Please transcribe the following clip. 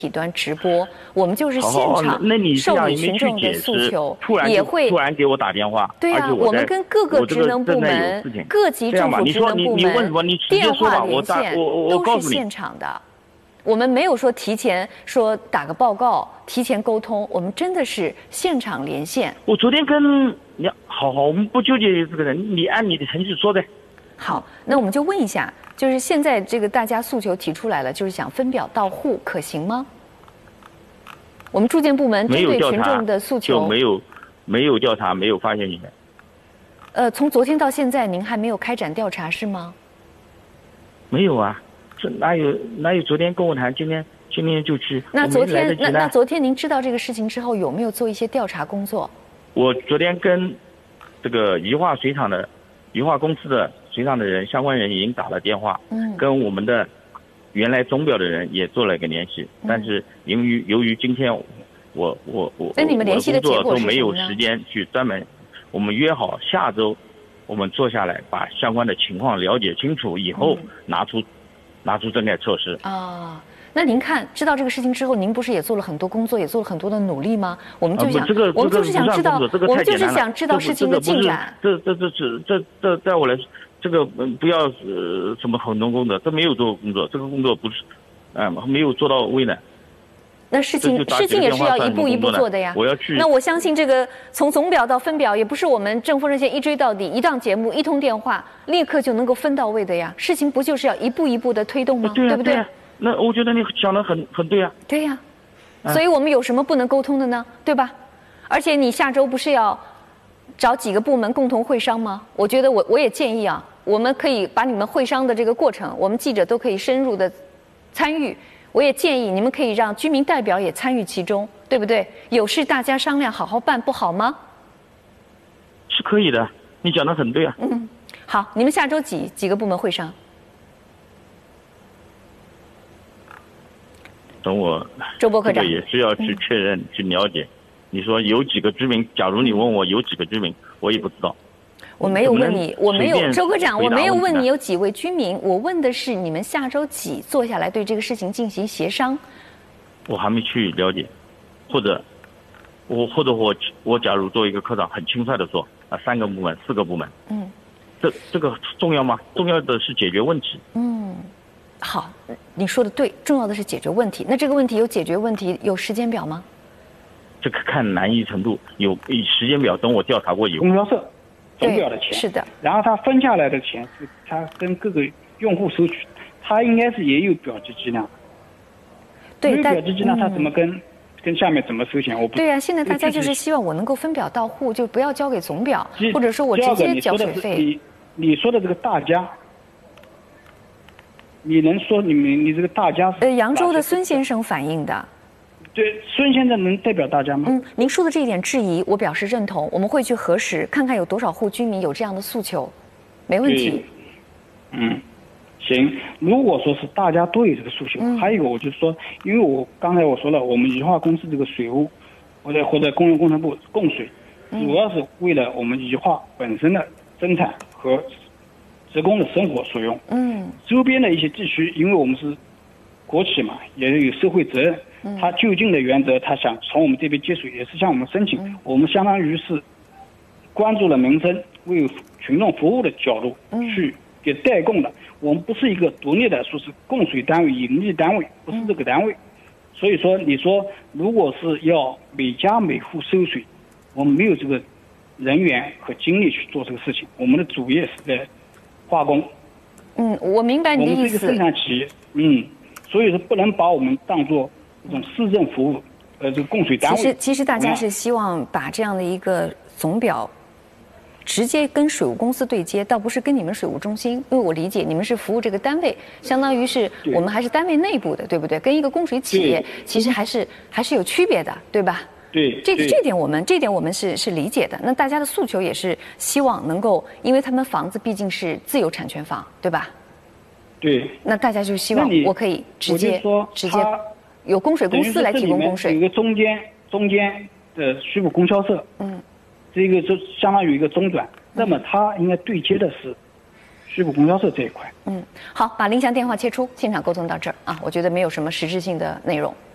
体端直播，我们就是现场受理群众的诉求， 也会突然给我打电话。 对啊，我们跟各个职能部门、各级政府职能部门电话连线都是现场的。我们没有说提前说打个报告、提前沟通，我们真的是现场连线。 我昨天跟你好，我们不纠结这个人，你按你的程序说的。 好，那我们就问一下，就是现在这个大家诉求提出来了，就是想分表到户，可行吗？我们住建部门针对群众的诉求没有调查，没有发现你们。 从昨天到现在，您还没有开展调查是吗？ 没有啊，这哪有昨天跟我谈，今天就去。 那昨天您知道这个事情之后，有没有做一些调查工作？ 我昨天跟这个宜化公司的水厂的人相关人已经打了电话，跟我们的原来钟表的人也做了一个联系，但是由于今天我那你们联系的结果是什么呢？ 都没有时间去专门，我们约好下周我们坐下来把相关的情况了解清楚以后，拿出整改措施。 那您看，知道这个事情之后，您不是也做了很多工作，也做了很多的努力吗？我们就是想知道，我们就是想知道事情的进展。 这在我来说，这个不要什么很多工作，这没有做工作，这个工作不是，没有做到位的。 那事情也是要一步一步做的呀。 我要去。 那我相信这个从总表到分表，也不是我们政风热线一追到底，一档节目一通电话立刻就能够分到位的呀。事情不就是要一步一步的推动吗？对不对？ 那我觉得你讲得很对啊。 对呀，所以我们有什么不能沟通的呢？对吧？而且你下周不是要找几个部门共同会商吗？我觉得我也建议啊，我们可以把你们会商的这个过程，我们记者都可以深入的参与。我也建议你们可以让居民代表也参与其中，对不对？有事大家商量，好好办，不好吗？ 是可以的，你讲得很对啊。 好，你们下周几个部门会商？ 等我周波科长也是要去确认、去了解。你说有几个居民？假如你问我有几个居民，我也不知道。 我没有问你，我没有，周科长，我没有问你有几位居民，我问的是你们下周几坐下来对这个事情进行协商。 我还没去了解，或者我假如作为一个科长，很轻率的说，3个部门、4个部门，这个重要吗？重要的是解决问题。 好，你说的对，重要的是解决问题。那这个问题有解决问题有时间表吗？ 这个看难易程度，有时间表，等我调查过以后。 供销社总表的钱是的， 然后他分下来的钱是他跟各个用户收取，他应该是也有表记计量。 对， 没有表记计量，他怎么跟下面怎么收钱？我不。 对呀，现在大家就是希望我能够分表到户，就不要交给总表，或者说我直接缴水费。 你说的这个大家。你能说你这个大家是？ 扬州的孙先生反映的。 对，孙先生能代表大家吗？ 您说的这一点质疑，我表示认同。我们会去核实，看看有多少户居民有这样的诉求，没问题。 行。如果说是大家都有这个诉求，还有一个我就是说，因为我刚才我说了，我们宜化公司这个水务，或者公用工程部供水，主要是为了我们宜化本身的生产和职工的生活所用。周边的一些地区，因为我们是国企嘛，也有社会责任。他就近的原则，他想从我们这边接水，也是向我们申请。我们相当于是关注了民生，为群众服务的角度去给代供的。我们不是一个独立的说是供水单位、盈利单位，不是这个单位。所以说，你说如果是要每家每户收水，我们没有这个人员和精力去做这个事情。我们的主业是在化工。 我明白你的意思。 我们是一个生产企业，所以说不能把我们当做这种市政服务，这个供水单位。 其实大家是希望把这样的一个总表直接跟水务公司对接，倒不是跟你们水务中心，因为我理解你们是服务这个单位，相当于是我们还是单位内部的，对不对？跟一个供水企业其实还是有区别的，对吧？ 对， 这点我们是理解的。那大家的诉求也是希望能够，因为他们房子毕竟是自有产权房，对吧？ 对。 那大家就希望我可以直接有供水公司来提供供水。 有一个中间的水务供销社，这个就相当于一个中转，那么它应该对接的是水务供销社这一块。 好，把林翔电话切出，现场沟通到这儿啊，我觉得没有什么实质性的内容。